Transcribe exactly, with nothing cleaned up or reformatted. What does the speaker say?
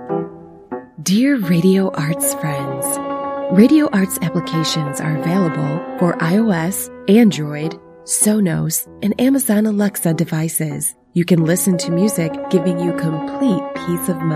Dear Radio Arts friends, Radio Arts applications are available for iOS, Android, Sonos, and Amazon Alexa devices. You can listen to music giving you complete peace of mind.